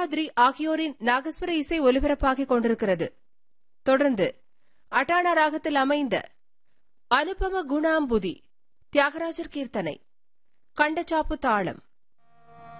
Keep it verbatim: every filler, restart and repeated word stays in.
சேஷாத்ரி ஆகியோரின் நாகஸ்வர இசை ஒலிபரப்பாகிக் கொண்டிருக்கிறது. தொடர்ந்து அட்டானா ராகத்தில் அமைந்த அனுபம குணாம்புதி தியாகராஜர் கீர்த்தனை கண்டச்சாப்பு தாளம்.